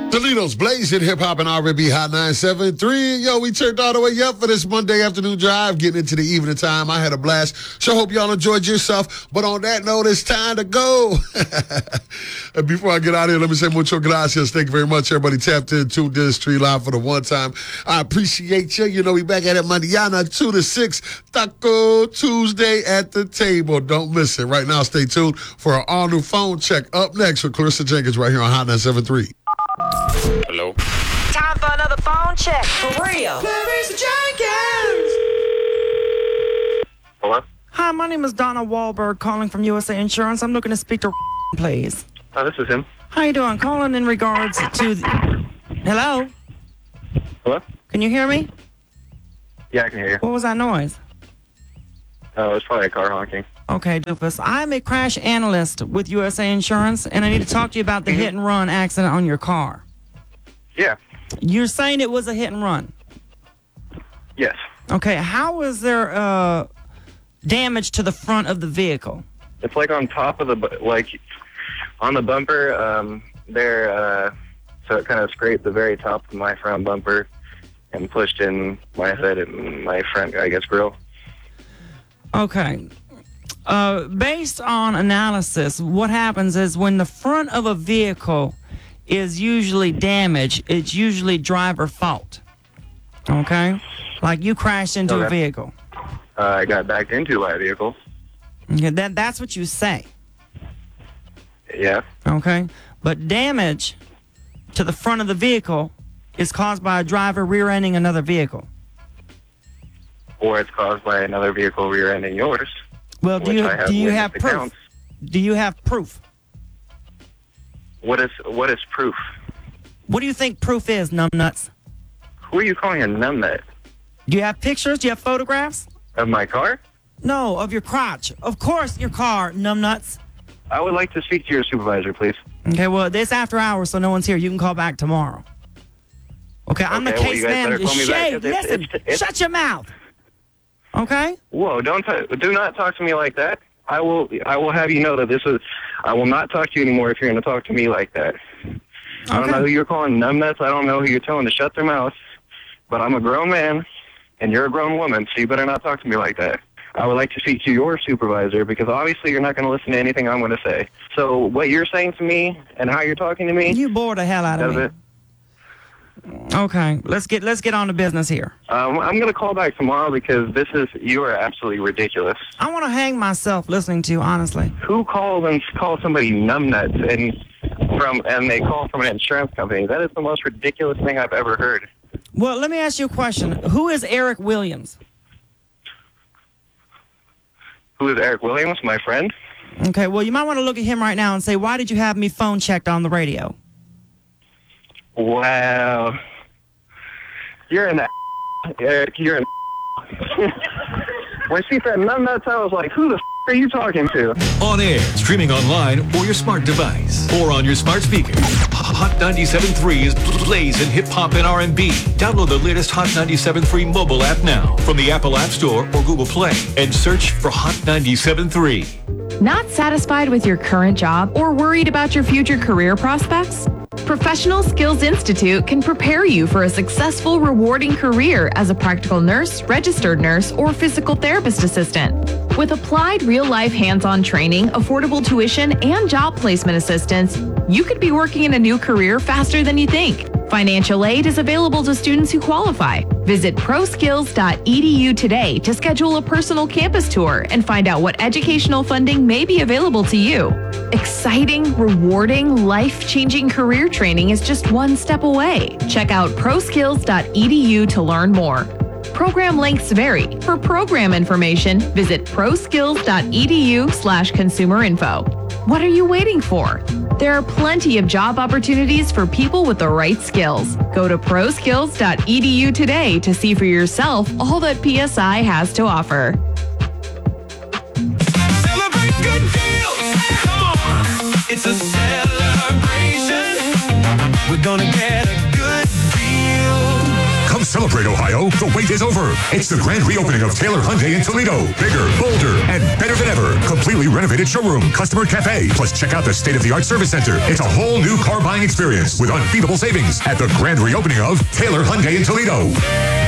Toledo's blazing hip-hop and R&B Hot 973. Yo, we turned all the way up for this Monday afternoon drive, getting into the evening time. I had a blast. So hope y'all enjoyed yourself. But on that note, it's time to go. And before I get out of here, let me say mucho gracias. Thank you very much. Everybody tapped in, tuned in, street live for the one time. I appreciate you. You know, we back at it Mandiana 2 to 6. Taco Tuesday at the table. Don't miss it. Right now, stay tuned for our all-new phone check. Up next with Clarissa Jenkins right here on Hot 973. Hello? Time for another phone check. For real. Clarissa Jenkins. Hello? Hi, my name is Donna Wahlberg, calling from USA Insurance. I'm looking to speak to please. This is him. How you doing? Calling in regards to Hello? Hello? Can you hear me? Yeah, I can hear you. What was that noise? Oh, it's probably a car honking. Okay, Doofus. I'm a crash analyst with USA Insurance, and I need to talk to you about the hit-and-run accident on your car. Yeah. You're saying it was a hit-and-run? Yes. Okay, how was there damage to the front of the vehicle? It's like on top of on the bumper, so it kind of scraped the very top of my front bumper and pushed in my head and my front, I guess, grill. Okay. Based on analysis, what happens is when the front of a vehicle is usually damaged, it's usually driver fault. Okay? Like you crashed into a vehicle. I got backed into by a vehicle. Okay, that's what you say. Yeah. Okay? But damage to the front of the vehicle is caused by a driver rear-ending another vehicle. Or it's caused by another vehicle rear-ending yours. Well, do you have proof? Accounts. Do you have proof? What is proof? What do you think proof is, numbnuts? Who are you calling a numbnut? Do you have pictures? Do you have photographs? Of my car? No, of your crotch. Of course, your car, numbnuts. I would like to speak to your supervisor, please. Okay, well, it's after hours, so no one's here. You can call back tomorrow. Okay, I'm the case manager. Shay, listen, shut your mouth. Okay? Whoa! Do not talk to me like that. I will have you know that I will not talk to you anymore if you're going to talk to me like that. I don't know who you're calling numbnuts. I don't know who you're telling to shut their mouth. But I'm a grown man, and you're a grown woman, so you better not talk to me like that. I would like to speak to your supervisor because obviously you're not going to listen to anything I'm going to say. So what you're saying to me and how you're talking to me, you bore the hell out of me. It. Okay, let's get on to business here. I'm going to call back tomorrow because you are absolutely ridiculous. I want to hang myself listening to you, honestly. Who calls somebody numbnuts and they call from an insurance company? That is the most ridiculous thing I've ever heard. Well, let me ask you a question. Who is Eric Williams? Who is Eric Williams? My friend? Okay, well, you might want to look at him right now and say, why did you have me phone checked on the radio? Wow. You're an Eric, you're an When she said numbnuts, I was like, who the are you talking to? On air, streaming online, or your smart device, or on your smart speaker. Hot 97.3 is blazing hip-hop and R&B. Download the latest Hot 97.3 mobile app now from the Apple App Store or Google Play and search for Hot 97.3. Not satisfied with your current job or worried about your future career prospects? Professional Skills Institute can prepare you for a successful, rewarding career as a practical nurse, registered nurse, or physical therapist assistant. With applied real-life hands-on training, affordable tuition, and job placement assistance, you could be working in a new career faster than you think. Financial aid is available to students who qualify. Visit proskills.edu today to schedule a personal campus tour and find out what educational funding may be available to you. Exciting, rewarding, life-changing career training is just one step away. Check out proskills.edu to learn more. Program lengths vary. For program information, visit proskills.edu/consumerinfo. What are you waiting for? There are plenty of job opportunities for people with the right skills. Go to proskills.edu today to see for yourself all that PSI has to offer. Celebrate good deals. Come on. It's a celebration. We're gonna get a good deal. Come Celebrate, Ohio. The wait is over. It's the grand reopening of Taylor Hyundai in Toledo. Bigger, bolder, and better than ever. Completely renovated showroom, customer cafe, plus check out the state-of-the-art service center. It's a whole new car buying experience with unbeatable savings at the grand reopening of Taylor Hyundai in Toledo.